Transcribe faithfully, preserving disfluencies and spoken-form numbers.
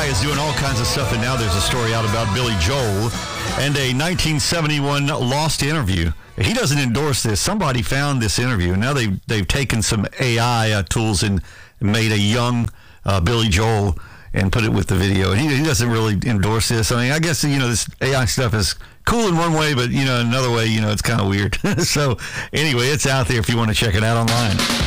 I is doing all kinds of stuff, and now there's a story out about Billy Joel and a nineteen seventy-one lost interview. He doesn't endorse this. Somebody found this interview, and now they've, they've taken some A I uh, tools and made a young uh, Billy Joel and put it with the video. And he, he doesn't really endorse this. I mean, I guess, you know, this A I stuff is cool in one way, but, you know, another way, you know, it's kind of weird. So, anyway, it's out there if you want to check it out online.